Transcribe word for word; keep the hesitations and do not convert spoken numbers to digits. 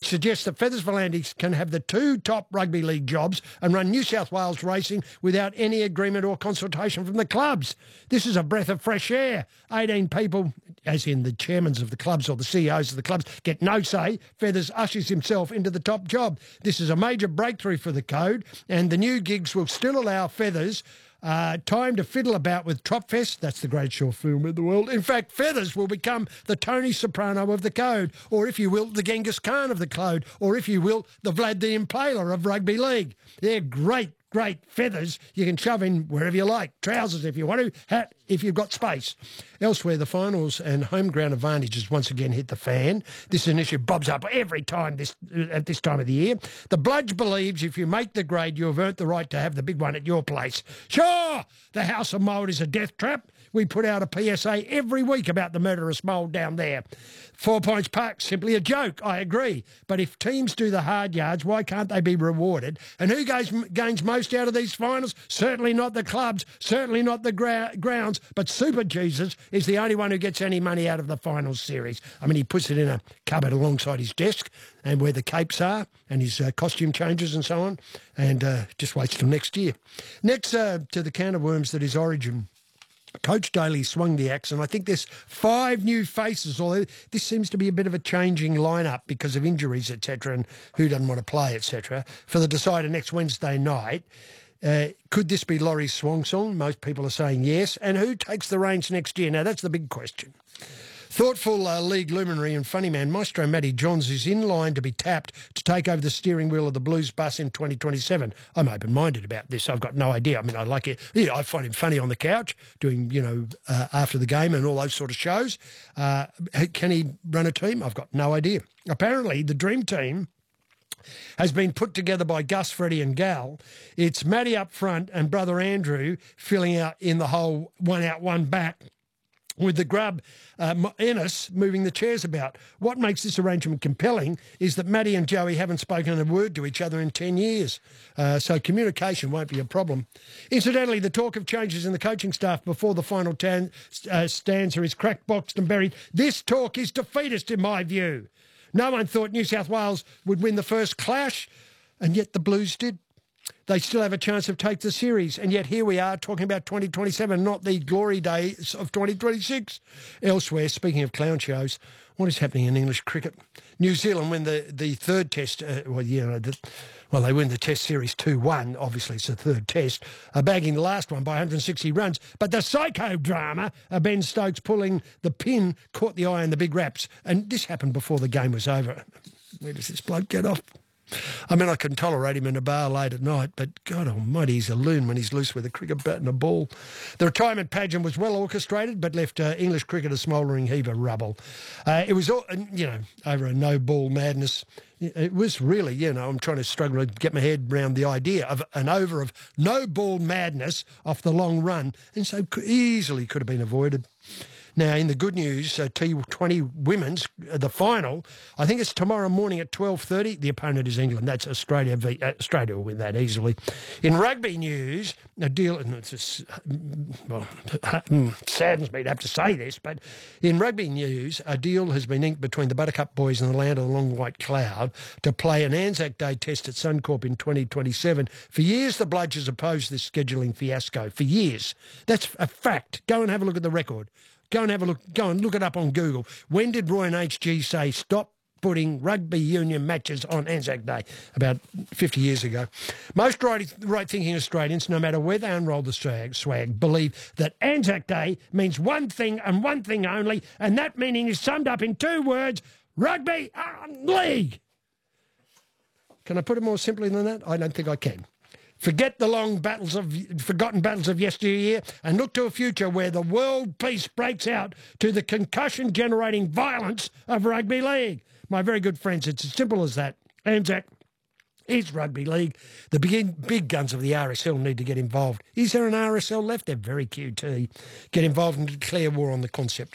suggests that Feathers Volantis can have the two top rugby league jobs and run New South Wales racing without any agreement or consultation from the clubs. This is a breath of fresh air. eighteen people, as in the chairmen of the clubs or the C E Os of the clubs, get no say. Feathers ushers himself into the top job. This is a major breakthrough for the code, and the new gigs will still allow Feathers Uh, time to fiddle about with Tropfest. That's the greatest short film in the world. In fact, Feathers will become the Tony Soprano of the code, or if you will, the Genghis Khan of the code, or if you will, the Vlad the Impaler of rugby league. They're great, great feathers you can shove in wherever you like. Trousers if you want to, hat if you've got space. Elsewhere, the finals and home ground advantages once again hit the fan. This is an issue bobs up every time this at this time of the year. The Bludge believes if you make the grade, you have earned the right to have the big one at your place. Sure, the House of Mould is a death trap. We put out a P S A every week about the murderous mould down there. Four Points Park, simply a joke, I agree. But if teams do the hard yards, why can't they be rewarded? And who goes, gains most out of these finals? Certainly not the clubs, certainly not the gra grounds, but Super Jesus is the only one who gets any money out of the finals series. I mean, he puts it in a cupboard alongside his desk and where the capes are and his uh, costume changes and so on, and uh, just waits till next year. Next uh, to the can of worms that is Origin. Coach Daly swung the axe, and I think there's five new faces, although this seems to be a bit of a changing lineup because of injuries, et cetera, and who doesn't want to play, et cetera, for the decider next Wednesday night. Uh, could this be Laurie's swan song? Most people are saying yes. And who takes the reins next year? Now, that's the big question. Thoughtful uh, league luminary and funny man Maestro Matty Johns is in line to be tapped to take over the steering wheel of the Blues bus in twenty twenty-seven. I'm open-minded about this. I've got no idea. I mean, I like it. Yeah, I find him funny on the couch, doing, you know, uh, after the game and all those sort of shows. Uh, can he run a team? I've got no idea. Apparently, the dream team has been put together by Gus, Freddie and Gal. It's Matty up front and brother Andrew filling out in the whole one out, one back, with the grub, uh, Ennis, moving the chairs about. What makes this arrangement compelling is that Matty and Joey haven't spoken a word to each other in ten years, uh, so communication won't be a problem. Incidentally, the talk of changes in the coaching staff before the final tan, uh, stanza is cracked, boxed and buried. This talk is defeatist in my view. No one thought New South Wales would win the first clash, and yet the Blues did. They still have a chance of take the series, and yet here we are talking about twenty twenty-seven, not the glory days of twenty twenty-six. Elsewhere, speaking of clown shows, what is happening in English cricket? New Zealand win the, the third test, uh, well, you know, the, well, they win the test series two one, obviously it's the third test, uh, bagging the last one by one hundred sixty runs. But the psychodrama of Ben Stokes pulling the pin caught the eye in the big raps, and this happened before the game was over. Where does this bloke get off? I mean, I can tolerate him in a bar late at night, but God almighty, he's a loon when he's loose with a cricket bat and a ball. The retirement pageant was well orchestrated, but left uh, English cricket a smouldering heap of rubble. Uh, it was, all, you know, over a no-ball madness. It was really, you know, I'm trying to struggle to get my head around the idea of an over of no-ball madness off the long run, and so easily could have been avoided. Now, in the good news, uh, T twenty women's, uh, the final, I think it's tomorrow morning at twelve thirty. The opponent is England. That's Australia. V uh, Australia will win that easily. In rugby news, a deal, and it's just, well, saddens me to have to say this, but in rugby news, a deal has been inked between the Buttercup boys and the Land of the Long White Cloud to play an Anzac Day test at Suncorp in twenty twenty-seven. For years, the Bludgers opposed this scheduling fiasco. For years. That's a fact. Go and have a look at the record. Go and have a look. Go and look it up on Google. When did Roy and H G say stop putting rugby union matches on Anzac Day? About fifty years ago. Most right, right-thinking Australians, no matter where they unroll the swag, swag, believe that Anzac Day means one thing and one thing only, and that meaning is summed up in two words: rugby league. Can I put it more simply than that? I don't think I can. Forget the long battles of forgotten battles of yesteryear and look to a future where the world peace breaks out to the concussion-generating violence of rugby league. My very good friends, it's as simple as that. Anzac is rugby league. The big, big guns of the R S L need to get involved. Is there an R S L left? They're very Q T. Get involved and declare war on the concept.